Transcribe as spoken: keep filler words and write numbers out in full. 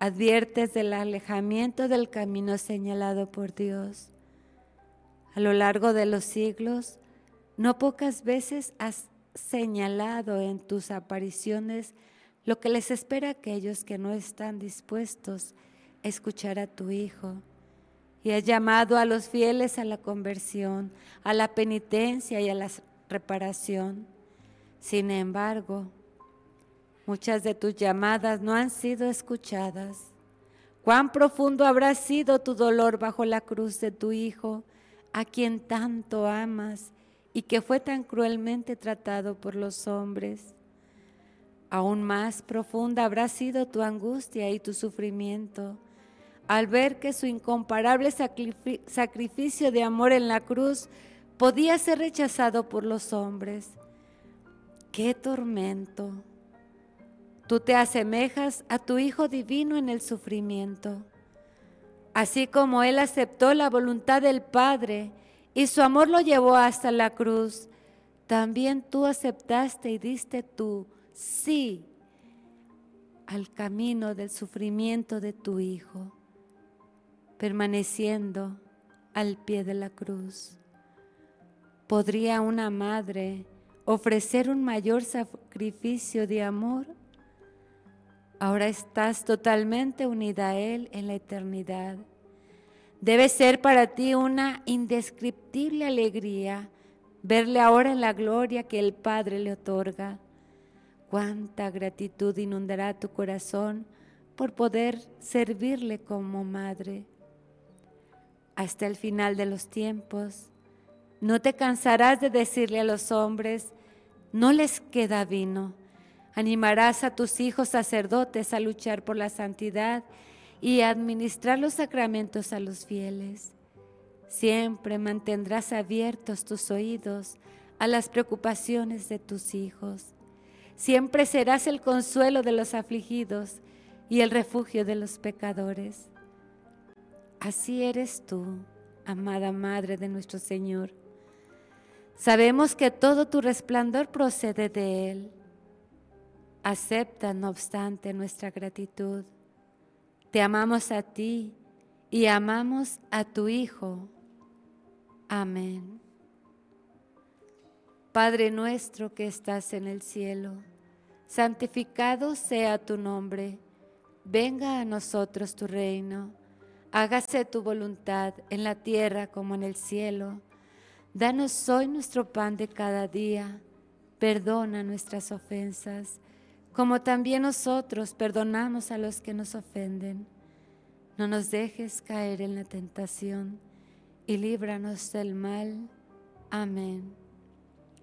adviertes del alejamiento del camino señalado por Dios. A lo largo de los siglos, no pocas veces has señalado en tus apariciones lo que les espera a aquellos que no están dispuestos a escuchar a tu Hijo, y has llamado a los fieles a la conversión, a la penitencia y a la reparación. Sin embargo, muchas de tus llamadas no han sido escuchadas. Cuán profundo habrá sido tu dolor bajo la cruz de tu Hijo, a quien tanto amas y que fue tan cruelmente tratado por los hombres. Aún más profunda habrá sido tu angustia y tu sufrimiento al ver que su incomparable sacrificio de amor en la cruz podía ser rechazado por los hombres. ¡Qué tormento! Tú te asemejas a tu Hijo divino en el sufrimiento. Así como Él aceptó la voluntad del Padre y su amor lo llevó hasta la cruz, también tú aceptaste y diste tu sí al camino del sufrimiento de tu Hijo, permaneciendo al pie de la cruz. ¿Podría una madre ofrecer un mayor sacrificio de amor? Ahora estás totalmente unida a Él en la eternidad. Debe ser para ti una indescriptible alegría verle ahora en la gloria que el Padre le otorga. Cuánta gratitud inundará tu corazón por poder servirle como madre. Hasta el final de los tiempos, no te cansarás de decirle a los hombres: no les queda vino. Animarás a tus hijos sacerdotes a luchar por la santidad y a administrar los sacramentos a los fieles. Siempre mantendrás abiertos tus oídos a las preocupaciones de tus hijos. Siempre serás el consuelo de los afligidos y el refugio de los pecadores. Así eres tú, amada Madre de nuestro Señor. Sabemos que todo tu resplandor procede de Él. Acepta, no obstante, nuestra gratitud. Te amamos a ti y amamos a tu Hijo. Amén. Padre nuestro que estás en el cielo, santificado sea tu nombre. Venga a nosotros tu reino. Hágase tu voluntad en la tierra como en el cielo. Danos hoy nuestro pan de cada día. Perdona nuestras ofensas, como también nosotros perdonamos a los que nos ofenden. No nos dejes caer en la tentación y líbranos del mal. Amén.